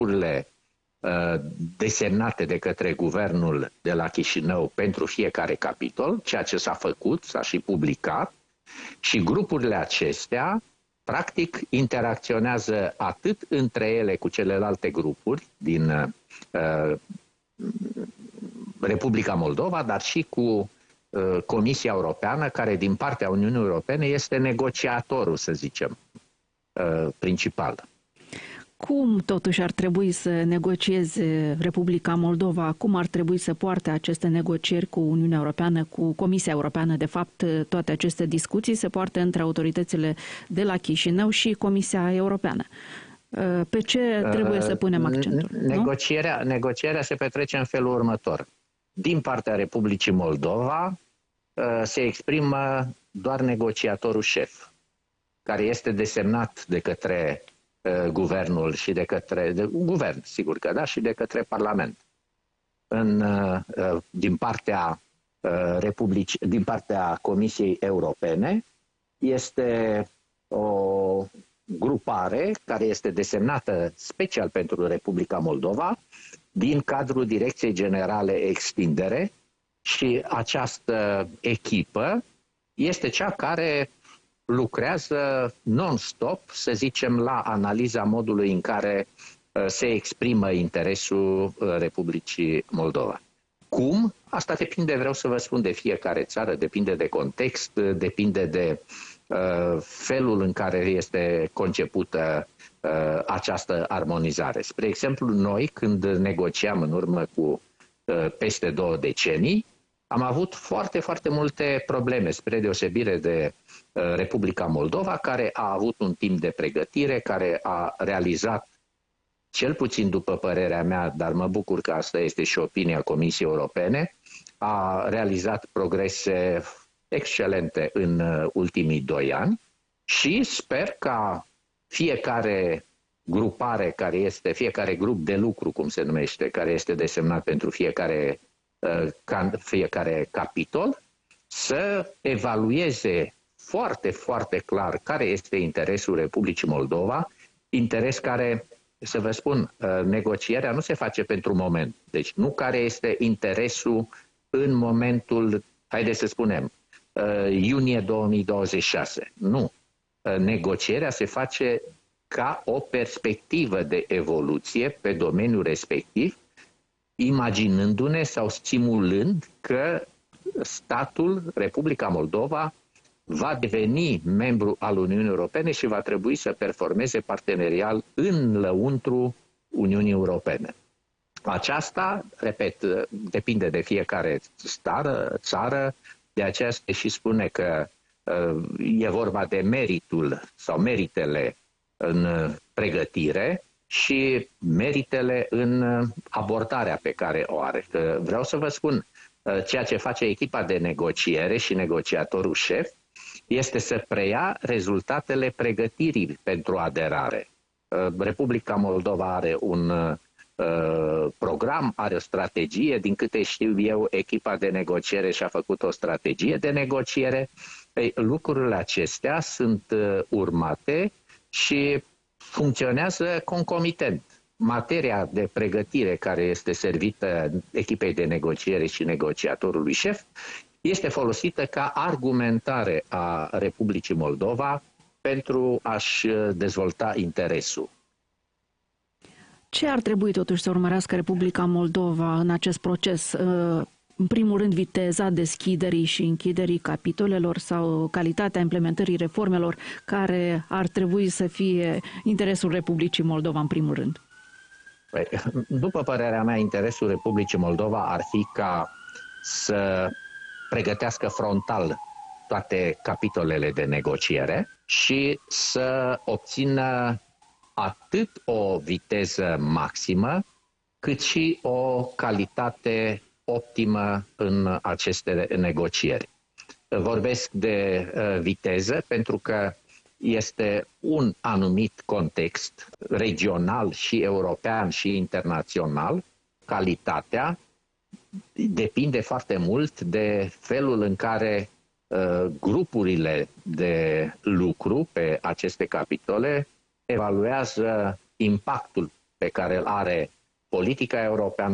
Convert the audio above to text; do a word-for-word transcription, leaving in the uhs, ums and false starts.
grupurile uh, desemnate de către guvernul de la Chișinău pentru fiecare capitol, ceea ce s-a făcut, s-a și publicat, și grupurile acestea practic interacționează atât între ele cu celelalte grupuri din uh, Republica Moldova, dar și cu uh, Comisia Europeană, care din partea Uniunii Europene este negociatorul, să zicem, uh, principal. Cum totuși ar trebui să negocieze Republica Moldova? Cum ar trebui să poarte aceste negocieri cu Uniunea Europeană, cu Comisia Europeană? De fapt, toate aceste discuții se poartă între autoritățile de la Chișinău și Comisia Europeană. Pe ce trebuie să punem accentul? Negocierea, negocierea se petrece în felul următor. Din partea Republicii Moldova se exprimă doar negociatorul șef, care este desemnat de către guvernul și de către de, guvern, sigur că da, și de către Parlament. În, din partea Republicii, din partea Comisiei Europene este o grupare care este desemnată special pentru Republica Moldova din cadrul Direcției Generale Extindere, și această echipă este cea care lucrează non-stop, să zicem, la analiza modului în care uh, se exprimă interesul uh, Republicii Moldova. Cum? Asta depinde, vreau să vă spun, de fiecare țară, depinde de context, depinde de uh, felul în care este concepută uh, această armonizare. Spre exemplu, noi, când negociam în urmă cu uh, peste două decenii, am avut foarte, foarte multe probleme, spre deosebire de uh, Republica Moldova, care a avut un timp de pregătire, care a realizat, cel puțin după părerea mea, dar mă bucur că asta este și opinia Comisiei Europene, a realizat progrese excelente în uh, ultimii doi ani și sper ca fiecare grupare care este, fiecare grup de lucru, cum se numește, care este desemnat pentru fiecare fiecare capitol, să evalueze foarte, foarte clar care este interesul Republicii Moldova, interes care, să vă spun, negocierea nu se face pentru moment. Deci nu care este interesul în momentul, haideți să spunem, iunie două mii douăzeci și șase. Nu. Negocierea se face ca o perspectivă de evoluție pe domeniul respectiv, imaginându-ne sau simulând că statul, Republica Moldova, va deveni membru al Uniunii Europene și va trebui să performeze partenerial în lăuntru Uniunii Europene. Aceasta, repet, depinde de fiecare stară, țară, de aceea se și spune că uh, e vorba de meritul sau meritele în pregătire și meritele în abordarea pe care o are. Că vreau să vă spun, ceea ce face echipa de negociere și negociatorul șef este să preia rezultatele pregătirii pentru aderare. Republica Moldova are un uh, program, are o strategie, din câte știu eu, echipa de negociere și-a făcut o strategie de negociere. Ei, lucrurile acestea sunt uh, urmate și funcționează concomitent. Materia de pregătire care este servită echipei de negociere și negociatorului șef este folosită ca argumentare a Republicii Moldova pentru a-și dezvolta interesul. Ce ar trebui totuși să urmărească Republica Moldova în acest proces? În primul rând, viteza deschiderii și închiderii capitolelor sau calitatea implementării reformelor, care ar trebui să fie interesul Republicii Moldova în primul rând? Păi, după părerea mea, interesul Republicii Moldova ar fi ca să pregătească frontal toate capitolele de negociere și să obțină atât o viteză maximă, cât și o calitate optimă în aceste negocieri. Vorbesc de uh, viteză pentru că este un anumit context regional și european și internațional. Calitatea depinde foarte mult de felul în care uh, grupurile de lucru pe aceste capitole evaluează impactul pe care îl are politica europeană